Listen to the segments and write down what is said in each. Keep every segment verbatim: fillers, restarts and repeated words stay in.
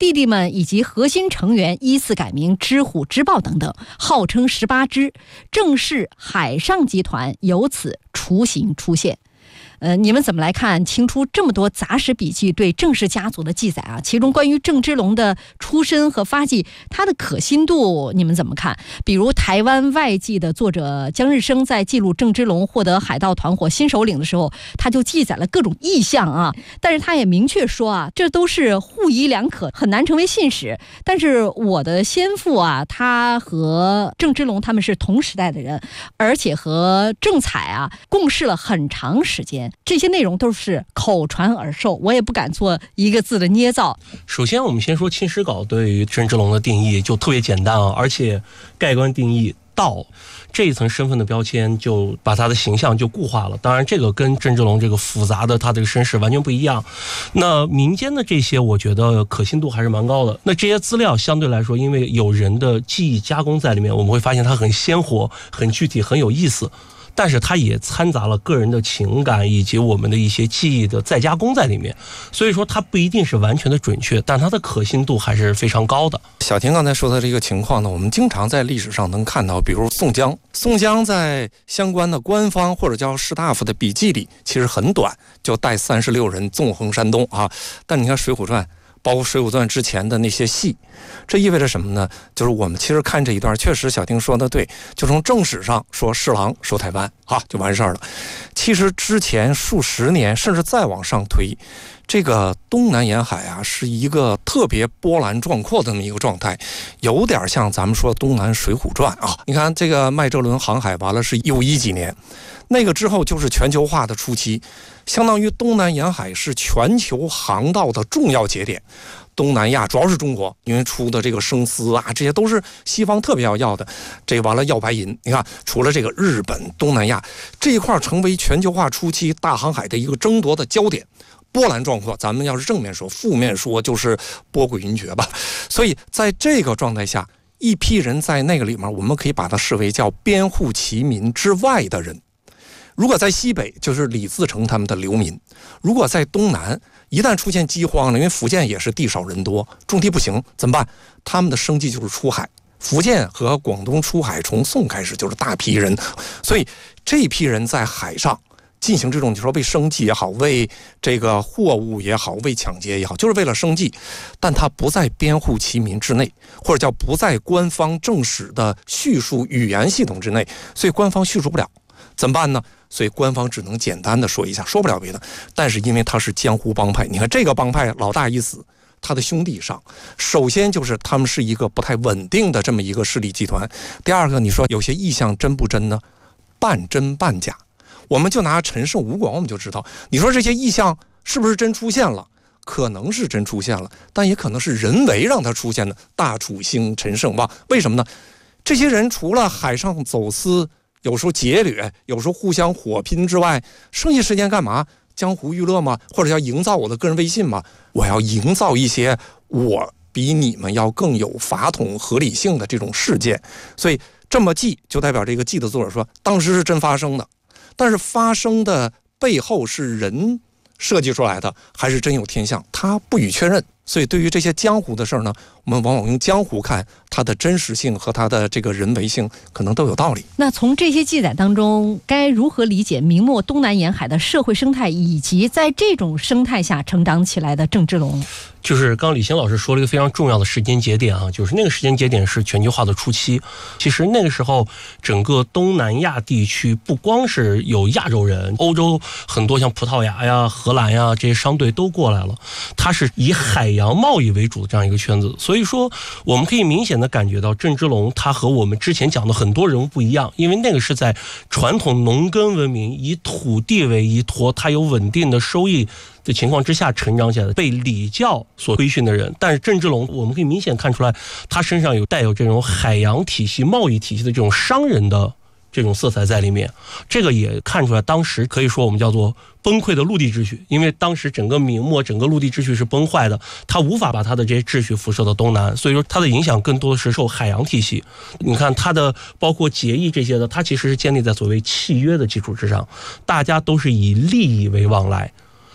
弟弟们以及核心成员依次改名知虎、知豹等等，号称十八支，郑氏海上集团由此雏形出现。呃，你们怎么来看清出这么多杂史笔记对郑氏家族的记载啊？其中关于郑芝龙的出身和发迹，他的可信度你们怎么看？比如台湾外记的作者江日升在记录郑芝龙获得海盗团伙新首领的时候，他就记载了各种异象啊，但是他也明确说啊，这都是互疑两可，很难成为信史。但是我的先父啊，他和郑芝龙他们是同时代的人，而且和郑采啊共事了很长时间。这些内容都是口传耳授，我也不敢做一个字的捏造。 首先我们先说清史稿对于郑芝龙的定义就特别简单啊，而且盖棺定义盗这一层身份的标签就把他的形象就固化了。当然这个跟郑芝龙这个复杂的他这个身世完全不一样。那民间的这些我觉得可信度还是蛮高的。那这些资料相对来说因为有人的记忆加工在里面，我们会发现它很鲜活、很具体、很有意思，但是它也掺杂了个人的情感以及我们的一些记忆的再加工在里面，所以说它不一定是完全的准确，但它的可信度还是非常高的。 小婷刚才说的这个情况呢，我们经常在历史上能看到，比如宋江，宋江在相关的官方或者叫士大夫的笔记里其实很短，就带三十六人纵横山东啊。但你看《水浒传》，包括《水浒传》之前的那些戏，这意味着什么呢？就是我们其实看这一段，确实小丁说的对，就从正史上说侍郎守台湾啊，就完事儿了。其实之前数十年，甚至再往上推，这个东南沿海啊，是一个特别波澜壮阔的这么一个状态，有点像咱们说东南水浒传啊。你看这个麦哲伦航海完了是一五一几年，那个之后就是全球化的初期，相当于东南沿海是全球航道的重要节点。东南亚主要是中国，因为出的这个生丝啊，这些都是西方特别要要的。这完了要白银，你看除了这个日本、东南亚这一块成为全球化初期大航海的一个争夺的焦点，波澜壮阔。咱们要是正面说，负面说就是波诡云谲吧。所以在这个状态下，一批人在那个里面，我们可以把它视为叫编户齐民之外的人。如果在西北，就是李自成他们的流民；如果在东南，一旦出现饥荒了，因为福建也是地少人多，种地不行，怎么办？他们的生计就是出海。福建和广东出海，从宋开始就是大批人，所以这批人在海上进行这种，你说为生计也好，为这个货物也好，为抢劫也好，就是为了生计，但他不在编户齐民之内，或者叫不在官方正史的叙述语言系统之内，所以官方叙述不了，怎么办呢？所以官方只能简单的说一下，说不了别的。但是因为他是江湖帮派，你看这个帮派老大一死，他的兄弟上，首先就是他们是一个不太稳定的这么一个势力集团。第二个，你说有些意象真不真呢？半真半假。我们就拿陈胜吴广我们就知道，你说这些意象是不是真出现了？可能是真出现了，但也可能是人为让它出现的。大楚兴，陈胜旺，为什么呢？这些人除了海上走私，有时候劫掠，有时候互相火拼之外，剩下时间干嘛？江湖娱乐吗？或者要营造我的个人威信吗？我要营造一些我比你们要更有法统合理性的这种事件。所以这么记，就代表这个记的作者说，当时是真发生的，但是发生的背后是人设计出来的，还是真有天象，他不予确认。所以对于这些江湖的事儿呢，我们往往用江湖看，它的真实性和它的这个人为性可能都有道理。 那从这些记载当中，该如何理解明末东南沿海的社会生态，以及在这种生态下成长起来的郑芝龙？ 就是刚刚李欣老师说了一个非常重要的时间节点啊，就是那个时间节点是全球化的初期。其实那个时候整个东南亚地区不光是有亚洲人，欧洲很多像葡萄牙呀、荷兰呀这些商队都过来了，它是以海洋贸易为主的这样一个圈子。所以说我们可以明显的感觉到郑芝龙他和我们之前讲的很多人物不一样，因为那个是在传统农耕文明以土地为依托，它有稳定的收益的情况之下成长起来的，被礼教所规训的人。但是郑芝龙我们可以明显看出来，他身上有带有这种海洋体系、贸易体系的这种商人的这种色彩在里面。这个也看出来当时可以说我们叫做崩溃的陆地秩序，因为当时整个明末整个陆地秩序是崩坏的，他无法把他的这些秩序辐射到东南，所以说他的影响更多的是受海洋体系。你看他的包括结义这些的，他其实是建立在所谓契约的基础之上，大家都是以利益为往来。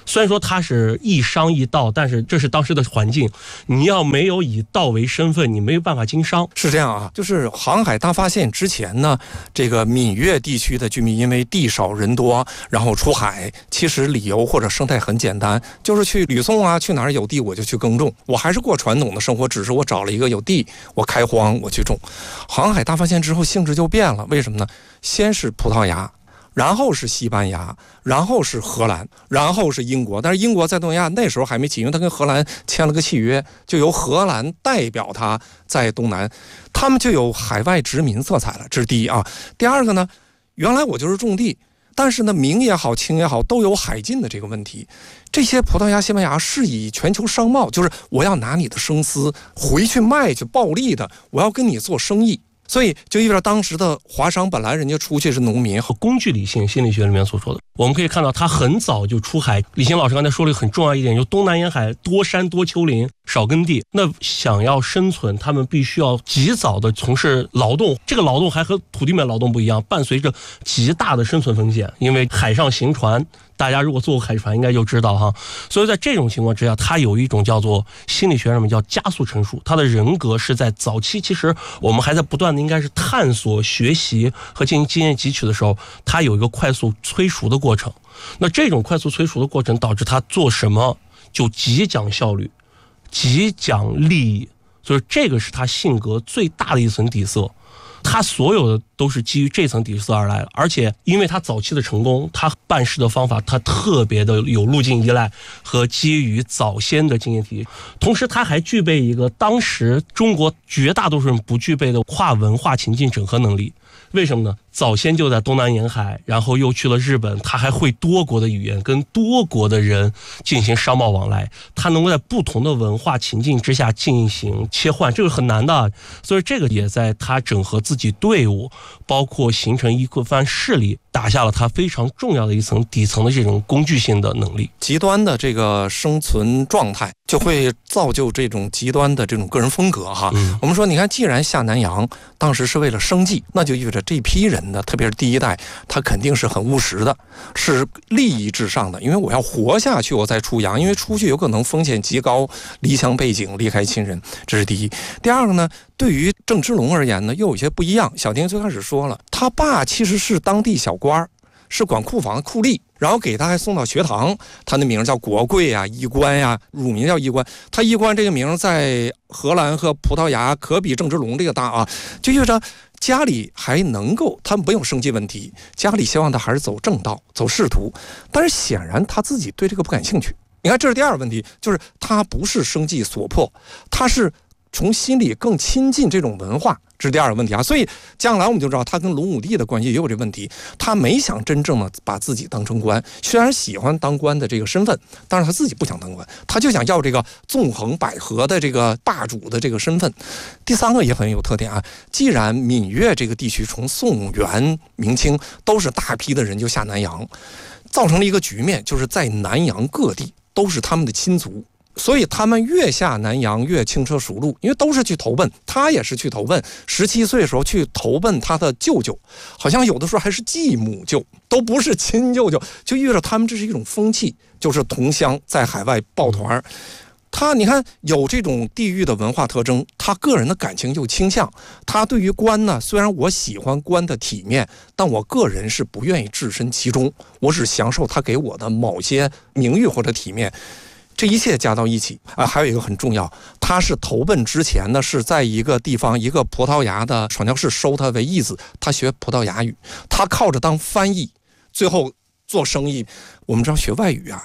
虽然说它是易商易盗，但是这是当时的环境，你要没有以盗为身份，你没有办法经商。 是这样啊，就是航海大发现之前呢，这个闽粤地区的居民因为地少人多，然后出海，其实理由或者生态很简单，就是去吕宋啊，去哪儿有地我就去耕种，我还是过传统的生活，只是我找了一个有地，我开荒我去种。航海大发现之后性质就变了，为什么呢？先是葡萄牙，然后是西班牙，然后是荷兰，然后是英国。但是英国在东南亚那时候还没起，因为他跟荷兰签了个契约，就由荷兰代表他在东南，他们就有海外殖民色彩了，这是第一啊。第二个呢，原来我就是种地，但是呢，明也好，清也好，都有海禁的这个问题。这些葡萄牙、西班牙是以全球商贸，就是我要拿你的生丝回去卖去暴利的，我要跟你做生意。所以就意味着当时的华商本来人家出去是农民和工具理性心理学里面所说的，我们可以看到他很早就出海。李行老师刚才说了一个很重要一点，就东南沿海多山多丘陵少耕地，那想要生存，他们必须要及早的从事劳动，这个劳动还和土地面劳动不一样，伴随着极大的生存风险，因为海上行船，大家如果坐过海船应该就知道哈。所以在这种情况之下，他有一种叫做心理学上面叫加速成熟，他的人格是在早期，其实我们还在不断的应该是探索、学习和进行经验汲取的时候，他有一个快速催熟的过程。那这种快速催熟的过程导致他做什么就极讲效率，极讲利益，所以这个是他性格最大的一层底色。他所有的都是基于这层底色而来的，而且因为他早期的成功，他办事的方法他特别的有路径依赖和基于早先的经验体系，同时他还具备一个当时中国绝大多数人不具备的跨文化情境整合能力。为什么呢？早先就在东南沿海，然后又去了日本，他还会多国的语言，跟多国的人进行商贸往来，他能够在不同的文化情境之下进行切换，这个很难的。所以这个也在他整合自己队伍，包括形成一番势力，打下了他非常重要的一层底层的这种工具性的能力。 极端的这个生存状态就会造就这种极端的这种个人风格哈。嗯、我们说，你看，既然下南洋当时是为了生计，那就意味着这批人呢，特别是第一代，他肯定是很务实的，是利益至上的。因为我要活下去，我再出洋，因为出去有可能风险极高，离乡背井，离开亲人，这是第一。第二个呢，对于郑芝龙而言呢，又有些不一样。小丁最开始说了，他爸其实是当地小官，是管库房的库吏，然后给他还送到学堂，他的名叫国贵啊，衣冠呀、啊，乳名叫衣冠。他衣冠这个名在荷兰和葡萄牙可比郑芝龙这个大啊，就意味着家里还能够，他们没有生计问题，家里希望他还是走正道，走仕途，但是显然他自己对这个不感兴趣。你看，这是第二个问题，就是他不是生计所迫，他是从心里更亲近这种文化，这是第二个问题啊。所以将来我们就知道，他跟龙武帝的关系也有这问题。他没想真正的把自己当成官，虽然喜欢当官的这个身份，但是他自己不想当官，他就想要这个纵横捭阖的这个霸主的这个身份。第三个也很有特点啊，既然闽粤这个地区从宋元明清都是大批的人就下南洋，造成了一个局面，就是在南洋各地都是他们的亲族。所以他们越下南洋越轻车熟路，因为都是去投奔，他也是去投奔。十七岁的时候去投奔他的舅舅，好像有的时候还是继母舅，都不是亲舅舅，就意味着他们这是一种风气，就是同乡在海外抱团。他你看有这种地域的文化特征，他个人的感情又倾向。他对于官呢，虽然我喜欢官的体面，但我个人是不愿意置身其中，我只享受他给我的某些名誉或者体面。这一切加到一起啊，还有一个很重要，他是投奔之前呢，是在一个地方，一个葡萄牙的传教士收他为义子，他学葡萄牙语，他靠着当翻译，最后做生意。我们知道学外语啊，